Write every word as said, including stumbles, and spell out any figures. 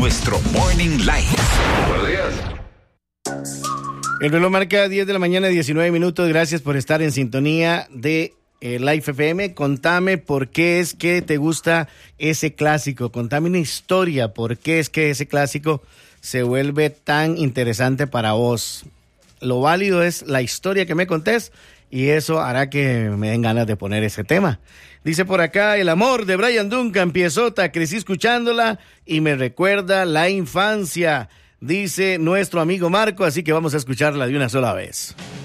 nuestro Morning Live. Buenos días. El reloj marca diez de la mañana, diecinueve minutos. Gracias por estar en sintonía de eh, Live F M. Contame por qué es que te gusta ese clásico. Contame una historia. ¿Por qué es que ese clásico se vuelve tan interesante para vos? Lo válido es la historia que me contés y eso hará que me den ganas de poner ese tema. Dice por acá, el amor de Brian Duncan, piezota, crecí escuchándola y me recuerda la infancia. Dice nuestro amigo Marco, así que vamos a escucharla de una sola vez.